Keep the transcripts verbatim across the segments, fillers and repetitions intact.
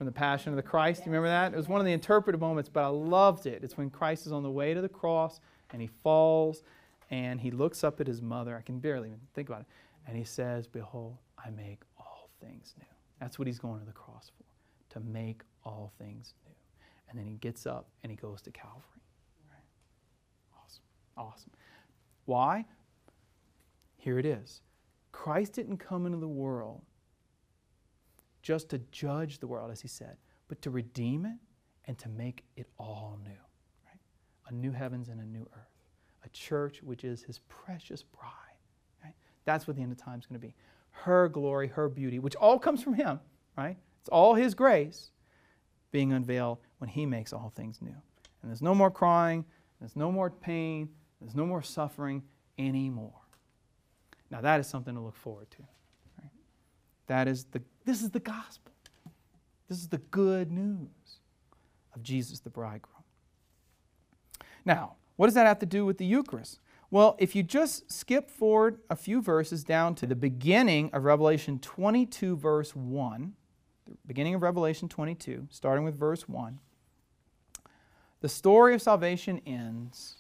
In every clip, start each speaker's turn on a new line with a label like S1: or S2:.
S1: the Passion of the Christ. Do you remember that? It was one of the interpretive moments, but I loved it. It's when Christ is on the way to the cross, and he falls, and he looks up at his mother. I can barely even think about it. And he says, behold, I make all things new. That's what he's going to the cross for, to make all things new. And then he gets up and he goes to Calvary. Right? Awesome. Awesome. Why? Here it is. Christ didn't come into the world just to judge the world, as he said, but to redeem it and to make it all new. Right? A new heavens and a new earth. A church which is his precious bride. Right? That's what the end of time is going to be. Her glory, her beauty, which all comes from him. Right? It's all his grace being unveiled when he makes all things new. And there's no more crying, there's no more pain, there's no more suffering anymore. Now that is something to look forward to. Right? That is the, this is the gospel. This is the good news of Jesus the bridegroom. Now, what does that have to do with the Eucharist? Well, if you just skip forward a few verses down to the beginning of Revelation twenty-two, verse one, the beginning of Revelation twenty-two, starting with verse one, the story of salvation ends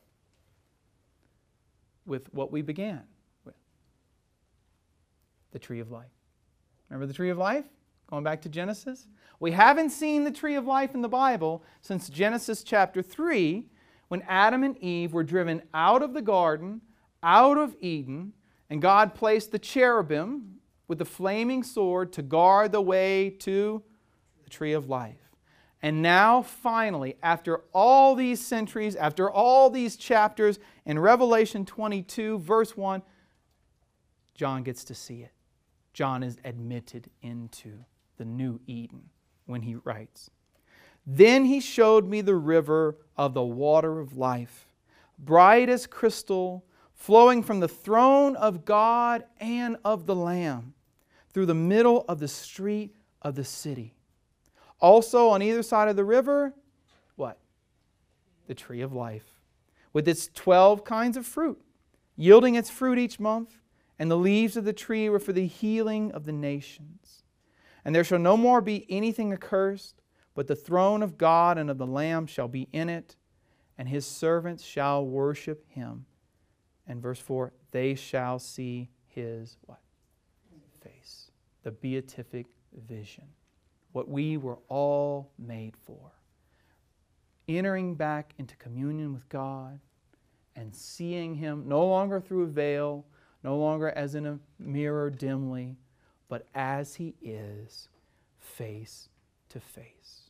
S1: with what we began with, the tree of life. Remember the tree of life? Going back to Genesis? We haven't seen the tree of life in the Bible since Genesis chapter three, when Adam and Eve were driven out of the garden, out of Eden, and God placed the cherubim with the flaming sword to guard the way to the tree of life. And now, finally, after all these centuries, after all these chapters, in Revelation twenty-two, verse one, John gets to see it. John is admitted into the new Eden when he writes, "Then he showed me the river of the water of life, bright as crystal, flowing from the throne of God and of the Lamb, through the middle of the street of the city. Also on either side of the river, what? The tree of life, with its twelve kinds of fruit, yielding its fruit each month, and the leaves of the tree were for the healing of the nations. And there shall no more be anything accursed, but the throne of God and of the Lamb shall be in it, and his servants shall worship him." And verse four, "They shall see his" what? Face. The beatific vision. What we were all made for. Entering back into communion with God and seeing him no longer through a veil, no longer as in a mirror dimly, but as he is, face to face.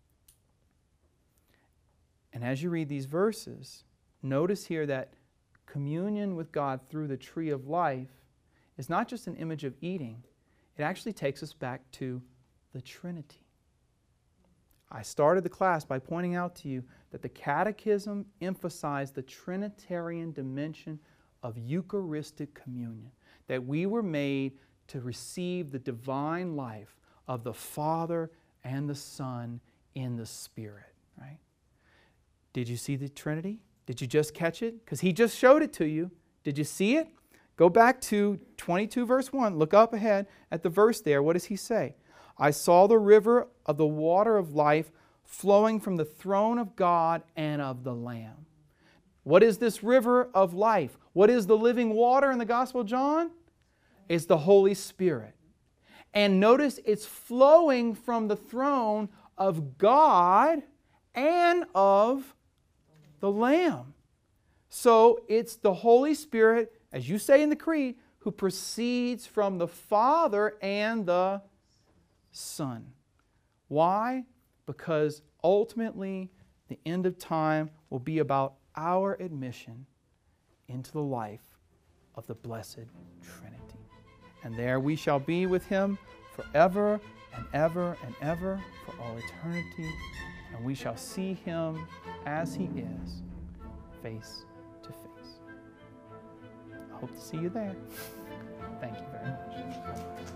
S1: And as you read these verses, notice here that communion with God through the tree of life is not just an image of eating. It actually takes us back to the Trinity. I started the class by pointing out to you that the Catechism emphasized the Trinitarian dimension of Eucharistic communion, that we were made to receive the divine life of the Father and the Son in the Spirit. Right? Did you see the Trinity? Did you just catch it? Because he just showed it to you. Did you see it? Go back to twenty-two verse one. Look up ahead at the verse there. What does he say? "I saw the river of the water of life flowing from the throne of God and of the Lamb." What is this river of life? What is the living water in the Gospel of John? It's the Holy Spirit. And notice it's flowing from the throne of God and of the Lamb. So it's the Holy Spirit, as you say in the Creed, who proceeds from the Father and the Son. Why? Because ultimately the end of time will be about our admission into the life of the Blessed Trinity. And there we shall be with him forever and ever and ever for all eternity. And we shall see him as he is, face to face. I hope to see you there. Thank you very much.